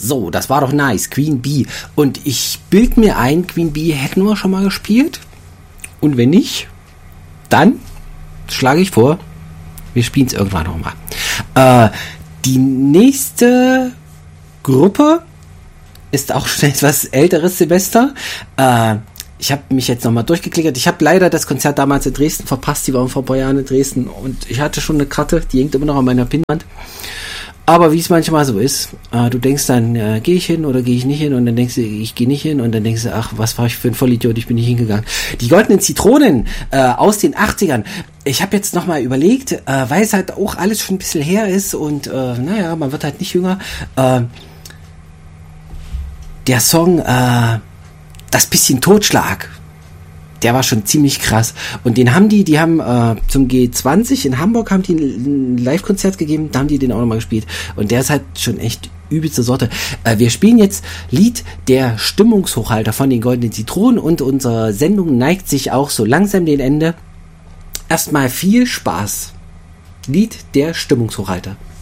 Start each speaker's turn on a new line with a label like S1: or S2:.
S1: So, das war doch nice, Queen Bee. Und ich bild mir ein, Queen Bee hätten wir schon mal gespielt. Und wenn nicht, dann schlage ich vor, wir spielen es irgendwann nochmal. Die nächste Gruppe ist auch schon etwas älteres Semester. Ich habe mich jetzt nochmal durchgeklickert. Ich habe leider das Konzert damals in Dresden verpasst. Die waren vor ein paar Jahren in Dresden und ich hatte schon eine Karte, die hängt immer noch an meiner Pinnwand. Aber wie es manchmal so ist, du denkst dann, gehe ich hin oder gehe ich nicht hin? Und dann denkst du, ich gehe nicht hin. Und dann denkst du, ach, was war ich für ein Vollidiot, ich bin nicht hingegangen. Die Goldenen Zitronen aus den 80ern. Ich habe jetzt nochmal überlegt, weil es halt auch alles schon ein bisschen her ist und naja, man wird halt nicht jünger. Der Song Das bisschen Totschlag, der war schon ziemlich krass. Und den haben die haben zum G20 in Hamburg haben die ein Live-Konzert gegeben, da haben die den auch nochmal gespielt. Und der ist halt schon echt übelste Sorte. Wir spielen jetzt Lied der Stimmungshochhalter von den Goldenen Zitronen und unsere Sendung neigt sich auch so langsam dem Ende. Erstmal viel Spaß. Lied der Stimmungshochhalter.